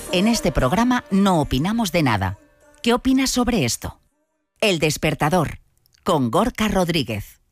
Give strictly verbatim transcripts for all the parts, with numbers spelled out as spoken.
En este programa no opinamos de nada. ¿Qué opinas sobre esto? El Despertador, con Gorka Rodríguez.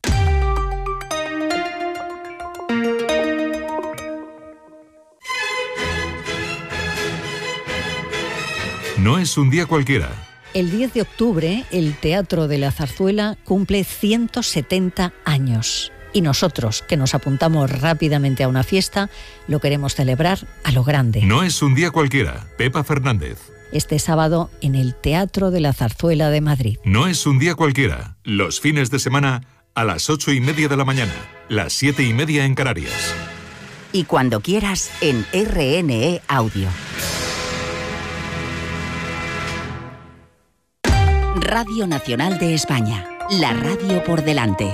No es un día cualquiera. El diez de octubre, el Teatro de la Zarzuela cumple ciento setenta años. Y nosotros, que nos apuntamos rápidamente a una fiesta, lo queremos celebrar a lo grande. No es un día cualquiera. Pepa Fernández. Este sábado en el Teatro de la Zarzuela de Madrid. No es un día cualquiera. Los fines de semana a las ocho y media de la mañana, las siete y media en Canarias. Y cuando quieras en R N E Audio. Radio Nacional de España. La radio por delante.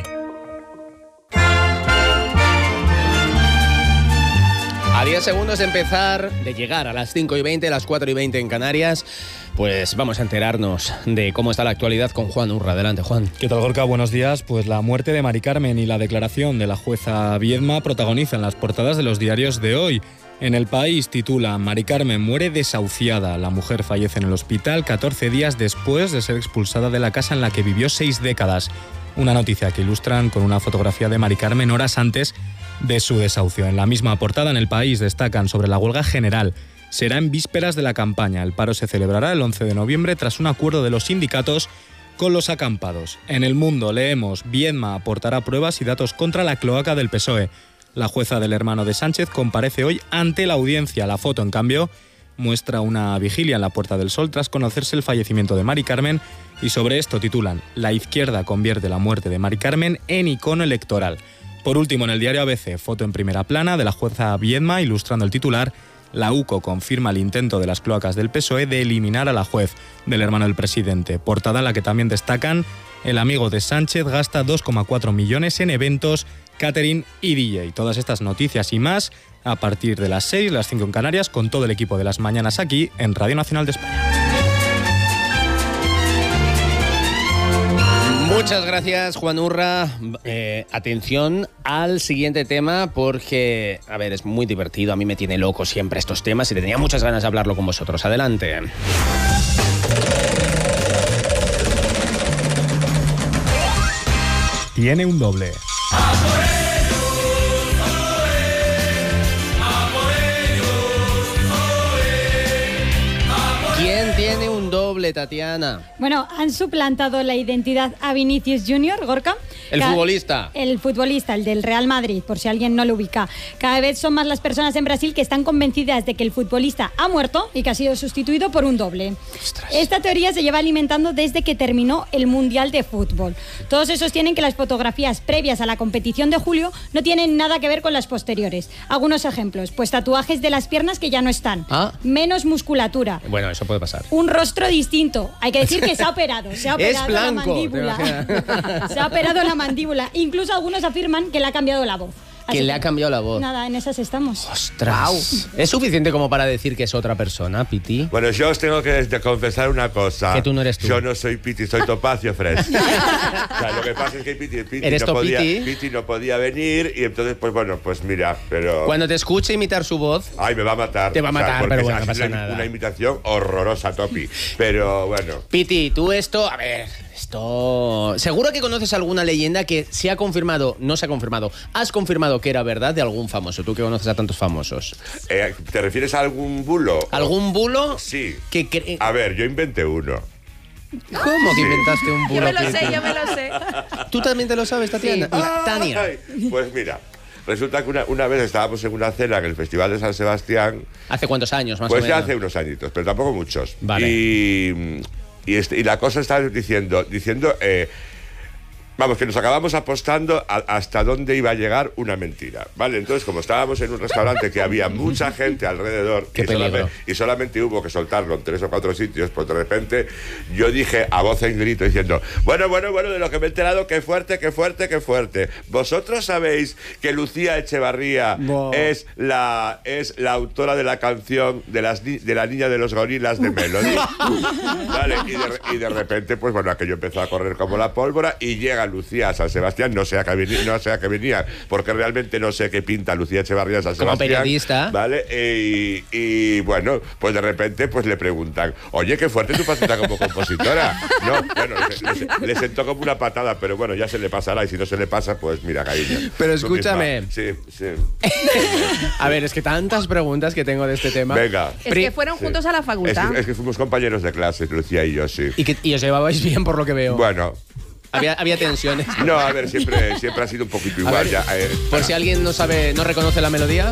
A diez segundos de empezar, de llegar a las cinco y veinte, a las cuatro y veinte en Canarias, pues vamos a enterarnos de cómo está la actualidad con Juan Urra. Adelante, Juan. ¿Qué tal, Gorka? Buenos días. Pues la muerte de Mari Carmen y la declaración de la jueza Viedma protagonizan las portadas de los diarios de hoy. En El País titula: Mari Carmen muere desahuciada. La mujer fallece en el hospital catorce días después de ser expulsada de la casa en la que vivió seis décadas. Una noticia que ilustran con una fotografía de Mari Carmen horas antes de su desahucio. En la misma portada, en El País, destacan sobre la huelga general. Será en vísperas de la campaña. El paro se celebrará el once de noviembre tras un acuerdo de los sindicatos con los acampados. En El Mundo leemos: Viedma aportará pruebas y datos contra la cloaca del P S O E. La jueza del hermano de Sánchez comparece hoy ante la audiencia. La foto, en cambio, muestra una vigilia en la Puerta del Sol tras conocerse el fallecimiento de Mari Carmen, y sobre esto titulan: La izquierda convierte la muerte de Mari Carmen en icono electoral. Por último, en el diario A B C, foto en primera plana de la jueza Viedma ilustrando el titular: La U C O confirma el intento de las cloacas del P S O E de eliminar a la juez del hermano del presidente. Portada en la que también destacan: el amigo de Sánchez gasta dos coma cuatro millones en eventos, catering y D J. Todas estas noticias y más a partir de las seis, las cinco en Canarias, con todo el equipo de las mañanas aquí en Radio Nacional de España. Muchas gracias, Juan Urra. Eh, atención al siguiente tema porque, a ver, es muy divertido. A mí me tiene loco siempre estos temas y tenía muchas ganas de hablarlo con vosotros. Adelante. Tiene un doble. ¿Quién tiene un doble, Tatiana? Bueno, han suplantado la identidad a Vinicius Junior, Gorka. El Cada, futbolista. El futbolista, el del Real Madrid, por si alguien no lo ubica. Cada vez son más las personas en Brasil que están convencidas de que el futbolista ha muerto y que ha sido sustituido por un doble. Ostras. Esta teoría se lleva alimentando desde que terminó el Mundial de Fútbol. Todos esos sostienen que las fotografías previas a la competición de julio no tienen nada que ver con las posteriores. Algunos ejemplos: pues tatuajes de las piernas que ya no están. ¿Ah? Menos musculatura. Bueno, eso puede pasar. Un rostro distinto. Hay que decir que se ha operado. Se ha operado es blanco, la mandíbula. Se ha operado la mandíbula. Incluso algunos afirman que le ha cambiado la voz. Que le ha cambiado la voz. Nada, en esas estamos. ¡Ostras! Wow. ¿Es suficiente como para decir que es otra persona, Piti? Bueno, yo os tengo que confesar una cosa. Que tú no eres tú. Yo no soy Piti, soy Topacio Fresh. O sea, lo que pasa es que Piti, Piti, ¿Eres no podía, Piti? Piti no podía venir y entonces, pues bueno, pues mira, pero... Cuando te escuche imitar su voz... Ay, me va a matar. Te va a matar, o sea, pero bueno, no ha pasa una, nada. Una imitación horrorosa, Topi. Pero bueno... Piti, tú esto... A ver... Esto... Seguro que conoces alguna leyenda que se ha confirmado, no se ha confirmado, has confirmado que era verdad de algún famoso, tú que conoces a tantos famosos. Eh, ¿Te refieres a algún bulo? ¿Algún bulo? Sí. Que cre... A ver, yo inventé uno. ¿Cómo que sí. inventaste un bulo? Yo me lo sé, yo me lo sé. ¿Tú también te lo sabes, Tatiana? Sí. Mira, Tania. Ay, pues mira... Resulta que una, una vez estábamos en una cena en el Festival de San Sebastián. ¿Hace cuántos años, más pues o menos? Pues ya hace unos añitos, pero tampoco muchos. Vale. Y, y, este, y la cosa está diciendo, diciendo eh, vamos, que nos acabamos apostando a, hasta dónde iba a llegar una mentira, ¿vale? Entonces, como estábamos en un restaurante que había mucha gente alrededor Qué y, solamente, y solamente hubo que soltarlo en tres o cuatro sitios, pues de repente yo dije a voz en grito diciendo: bueno, bueno, bueno, de lo que me he enterado, qué fuerte, qué fuerte, qué fuerte. ¿Vosotros sabéis que Lucía Echevarría wow. es, la, es la autora de la canción de, las, de la niña de los gorilas de Melody? ¿Vale? Y de, y de repente, pues bueno, aquello empezó a correr como la pólvora y llega a Lucía a San Sebastián, no sé a qué venía, no sé a qué venía, porque realmente no sé qué pinta Lucía Echevarría a San Como Sebastián. periodista. ¿Vale? E, y, y bueno, pues de repente pues le preguntan, oye, qué fuerte tu faceta como compositora. No, bueno, le, le, le sentó como una patada, pero bueno, ya se le pasará, y si no se le pasa, pues mira, cariño. Pero escúchame. Sí, sí. A ver, es que tantas preguntas que tengo de este tema. Venga. Es que fueron juntos sí. a la facultad. Es que, es que fuimos compañeros de clase, Lucía y yo, sí. Y, que, y os llevabais bien por lo que veo. Bueno. Había, había tensiones. No, a ver, siempre, siempre ha sido un poquito igual. Ver, ya, eh, por si alguien no sabe, no reconoce la melodía.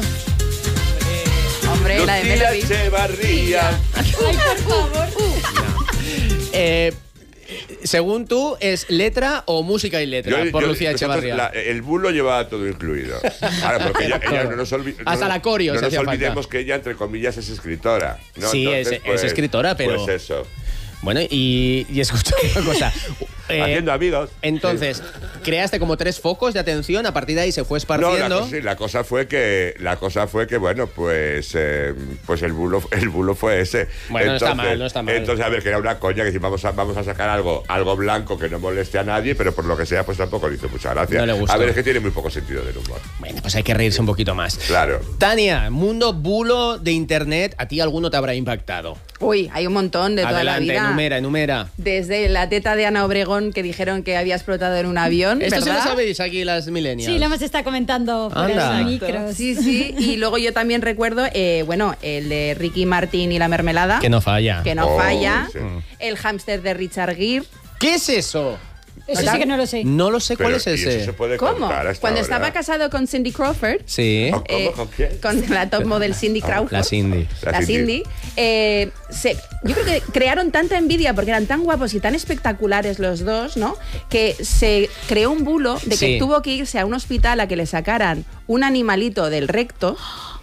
Hombre, Lucía la de Melody. Echevarría. Ay, por favor. No. Eh, según tú, ¿es letra o música y letra? Yo, por yo, Lucía Echevarría. La, el bulo llevaba todo incluido. Ahora, porque ella, ella no nos, olvi Hasta no, la coreo no se nos hacía olvidemos falta. que ella, entre comillas, es escritora, ¿no? Sí, Entonces, es, pues, es escritora, pero... Pues eso. Bueno, y, y escucha una cosa. Eh, Haciendo amigos. Entonces, sí. creaste como tres focos de atención, a partir de ahí se fue esparciendo. No, la, cosa, sí, la cosa fue que, la cosa fue que, bueno, pues, eh, pues el bulo, el bulo fue ese. Bueno, entonces, no está mal, no está mal. Entonces, a ver, que era una coña que si vamos a, vamos a sacar algo, algo blanco que no moleste a nadie, pero por lo que sea, pues tampoco le hizo mucha gracia. No le gustó. A ver, es que tiene muy poco sentido del humor. Bueno, pues hay que reírse un poquito más. Claro. Tania, mundo bulo de internet, ¿a ti alguno te habrá impactado? Uy, hay un montón de toda Adelante, la vida. enumera, enumera. Desde la teta de Ana Obregón que dijeron que había explotado en un avión, ¿Esto ¿verdad? se lo sabéis aquí las millennials? Sí, lo hemos estado comentando por Anda. el micro. Sí, sí. Y luego yo también recuerdo, eh, bueno, el de Ricky Martin y la mermelada. Que no falla. Que no Oh, falla. sí. El hámster de Richard Gere. ¿Qué es eso? Eso sí que no lo sé. No lo sé Pero, cuál es ¿y eso ese. se puede ¿Cómo? contar hasta Cuando ahora? estaba casado con Cindy Crawford. Sí. ¿Cómo? eh, ¿Con quién? con la top model Cindy Crawford. La Cindy. La, La Cindy. Cindy. eh, se, yo creo que crearon tanta envidia porque eran tan guapos y tan espectaculares los dos, ¿no? Que se creó un bulo de que Sí. tuvo que irse a un hospital a que le sacaran un animalito del recto.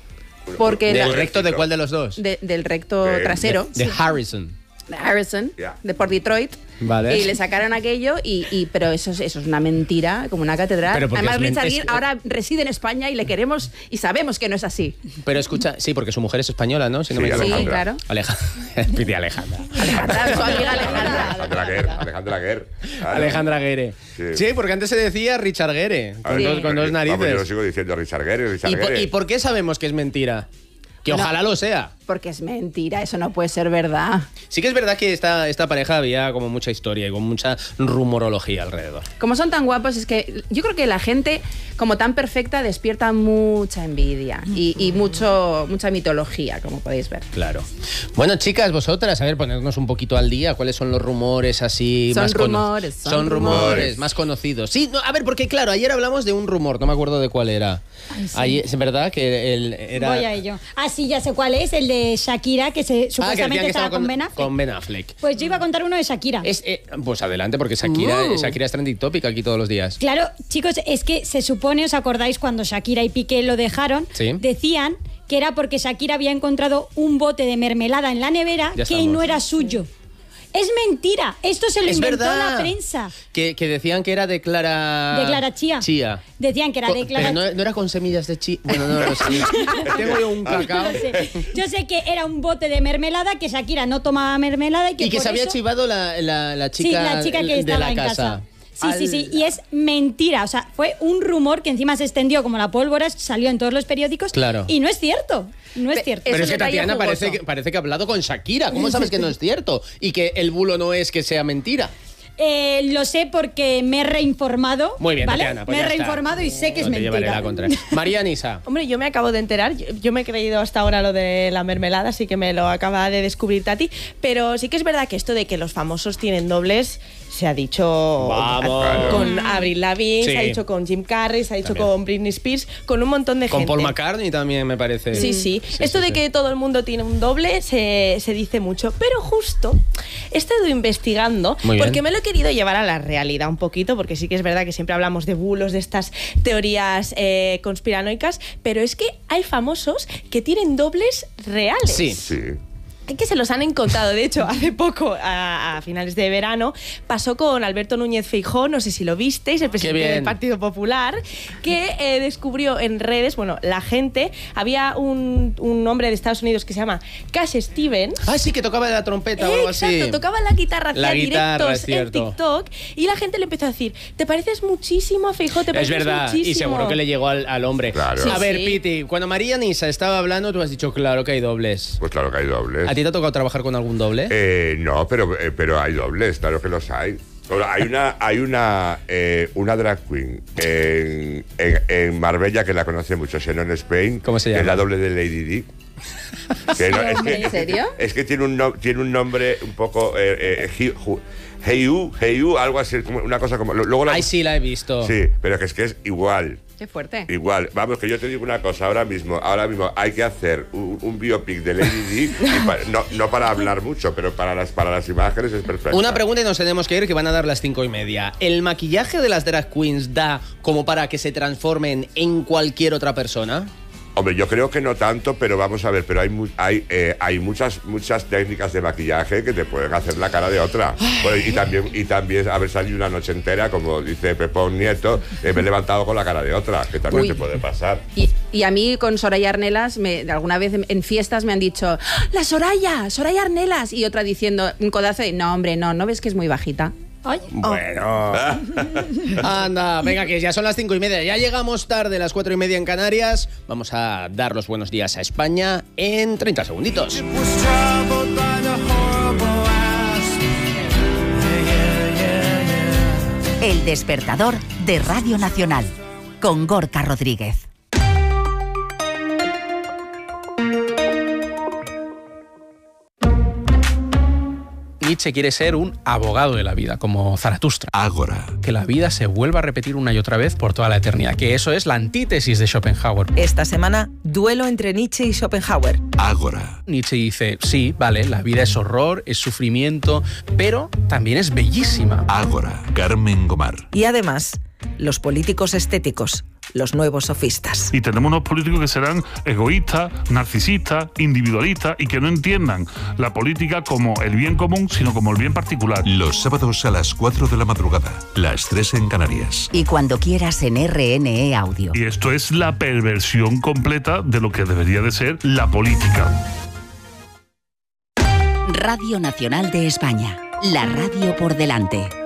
Porque ¿Del la- recto de cuál de los dos? de- del recto De- trasero. De Harrison. de Harrison, Yeah. de por Detroit. Vale. Y le sacaron aquello, y, y pero eso, es- eso es una mentira, como una catedral. Pero porque Además, es men- Richard es- Gere ahora reside en España y le queremos y sabemos que no es así. Pero escucha, sí, porque su mujer es española, ¿no? Si no Sí, me equivoco. Sí, Alejandra. claro. Alejandra. Pide Alejandra. Alejandra, su amiga Alejandra. Alejandra Guerre. Alejandra Guerre. Claro. Alejandra Guerre. Sí. Sí. porque antes se decía Richard Guerre, con, Sí. dos, con dos Vamos, yo lo narices. sigo diciendo Richard Guerre, Richard ¿Y por, Guerre. ¿Y por qué sabemos que es mentira? Que Bueno. ojalá lo sea. Porque es mentira, eso no puede ser verdad. Sí que es verdad que esta, esta pareja había como mucha historia y con mucha rumorología alrededor. Como son tan guapos, es que yo creo que la gente, como tan perfecta, despierta mucha envidia y, y mucho, mucha mitología, como podéis ver. Claro. Bueno, chicas, vosotras, a ver, ponernos un poquito al día. ¿Cuáles son los rumores así Son más cono- rumores, son Son rumores, rumores. más conocidos. Sí, no, a ver, porque claro, ayer hablamos de un rumor, no me acuerdo de cuál era. Ay, sí. Ayer, es verdad que el, era... Voy a ello. Ah, sí, ya sé cuál es, el de Shakira, que se, Ah, que decían supuestamente que estaba estaba con Ben Affleck. con Ben Affleck. Pues yo iba a contar uno de Shakira. Es, eh, pues adelante, porque Shakira, Uh. Shakira es trending topic aquí todos los días. Claro, chicos, es que se supone, ¿os acordáis cuando Shakira y Piqué lo dejaron? Sí. Decían que era porque Shakira había encontrado un bote de mermelada en la nevera Ya que estamos. no era suyo. Es mentira, esto se lo Es inventó verdad. la prensa. Que, que decían que era de Clara... De Clara Chía. Chía. Decían que era Co- de Clara Pero no, no era con semillas de chía. Bueno, no lo sé. Tengo yo un cacao. Yo sé, yo sé que era un bote de mermelada, que Shakira no tomaba mermelada y que, Y que por se había eso- chivado la, la, la chica, Sí, la chica que de estaba la en casa. casa. Sí, sí, sí, y es mentira, o sea, fue un rumor que encima se extendió como la pólvora, salió en todos los periódicos, Claro. y no es cierto, no es Pe- cierto. Es Pero un es que detalle Tatiana jugoso. parece que, parece que ha hablado con Shakira. ¿Cómo sabes que no es cierto? Y que el bulo no es que sea mentira. Eh, lo sé porque me he reinformado. Muy bien, ¿vale? Tatiana, pues me he ya está. reinformado y sé que es No te llevaré mentira. la contra. María Nisa. Hombre, yo me acabo de enterar, yo, yo me he creído hasta ahora lo de la mermelada, así que me lo acaba de descubrir Tati, pero sí que es verdad que esto de que los famosos tienen dobles se ha dicho Vamos. a- con Avril Lavigne, Sí. se ha dicho con Jim Carrey, se ha dicho También. con Britney Spears, con un montón de Con gente. Paul McCartney también me parece. Sí, sí. Esto sí, de sí. que todo el mundo tiene un doble se, se dice mucho. Pero justo he estado investigando Muy bien. porque me lo he querido llevar a la realidad un poquito, porque sí que es verdad que siempre hablamos de bulos, de estas teorías eh, conspiranoicas, pero es que hay famosos que tienen dobles reales. Sí. Sí. que se los han encontrado. De hecho, hace poco, a, a finales de verano, pasó con Alberto Núñez Feijóo, no sé si lo visteis, el presidente del Partido Popular, que eh, descubrió en redes, bueno, la gente, había un, un hombre de Estados Unidos que se llama Cash Stevens. Ah, sí, que tocaba la trompeta o algo así. Exacto, tocaba la guitarra, hacía la guitarra, directos en TikTok, y la gente le empezó a decir, te pareces muchísimo a Feijóo, te pareces Es verdad, muchísimo. y seguro que le llegó al, al hombre. Claro. Sí, a ver, sí. Piti, cuando María Nisa estaba hablando, tú has dicho, claro que hay dobles. Pues claro que hay dobles. ¿A ti te ha tocado trabajar con algún doble? Eh, no, pero, eh, pero hay dobles, claro que los hay. Ahora, hay una, hay una, eh, una drag queen en, en, en Marbella que la conoce mucho, Shannon Spain. ¿Cómo se llama? Que es la doble de Lady Di. Que no, es que, ¿En serio? Es que tiene un, no, tiene un nombre un poco... Eh, eh, he, hu, Heyu, Heyu, algo así, como una cosa como... Luego la, Ay, sí, la he visto. Sí, pero que es que es igual. Qué fuerte. Igual, vamos, que yo te digo una cosa, ahora mismo, ahora mismo hay que hacer un, un biopic de Lady Di, y pa, no, no para hablar mucho, pero para las, para las imágenes es perfecto. Una pregunta y nos tenemos que ir, que van a dar las cinco y media. ¿El maquillaje de las drag queens da como para que se transformen en cualquier otra persona? Hombre, yo creo que no tanto, pero vamos a ver, pero hay mu hay, eh, hay muchas muchas técnicas de maquillaje que te pueden hacer la cara de otra. Pues, y también y también haber salido una noche entera, como dice Pepón Nieto, eh, me he levantado con la cara de otra, que también Uy. te puede pasar. Y, y a mí con Soraya Arnelas, me, alguna vez en fiestas me han dicho, ¡Ah, la Soraya, Soraya Arnelas, y otra diciendo, un codazo de, no hombre, no, ¿no ves que es muy bajita? Ay, Bueno. Anda, venga, que ya son las cinco y media. Ya llegamos tarde, las cuatro y media en Canarias. Vamos a dar los buenos días a España en treinta segunditos. El despertador de Radio Nacional con Gorka Rodríguez. Nietzsche quiere ser un abogado de la vida, como Zaratustra. Ágora. Que la vida se vuelva a repetir una y otra vez por toda la eternidad, que eso es la antítesis de Schopenhauer. Esta semana, duelo entre Nietzsche y Schopenhauer. Ágora. Nietzsche dice, sí, vale, la vida es horror, es sufrimiento, pero también es bellísima. Ágora. Carmen Gomar. Y además, los políticos estéticos, los nuevos sofistas. Y tenemos unos políticos que serán egoístas, narcisistas, individualistas y que no entiendan la política como el bien común, sino como el bien particular. Los sábados a las cuatro de la madrugada, las tres en Canarias. Y cuando quieras en R N E Audio. Y esto es la perversión completa de lo que debería de ser la política. Radio Nacional de España, la radio por delante.